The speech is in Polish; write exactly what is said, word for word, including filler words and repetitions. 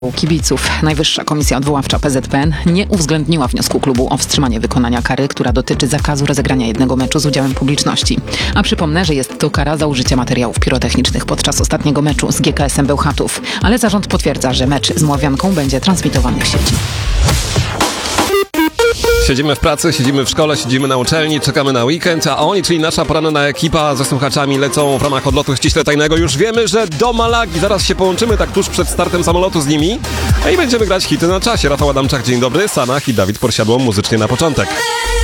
kibiców. Najwyższa Komisja Odwoławcza P Z P N nie uwzględniła wniosku klubu o wstrzymanie wykonania kary, która dotyczy zakazu rozegrania jednego meczu z udziałem publiczności. A przypomnę, że jest to kara za użycie materiałów pirotechnicznych podczas ostatniego meczu z G K S-em Bełchatów. Ale zarząd potwierdza, że mecz z Mławianką będzie transmitowany w sieci. Siedzimy w pracy, siedzimy w szkole, siedzimy na uczelni, czekamy na weekend, a oni, czyli nasza poranna ekipa ze słuchaczami, lecą w ramach odlotu ściśle tajnego. Już wiemy, że do Malagi. Zaraz się połączymy tak tuż przed startem samolotu z nimi i będziemy grać hity na czasie. Rafał Adamczak, dzień dobry, Sanach i Dawid Podsiadło muzycznie na początek.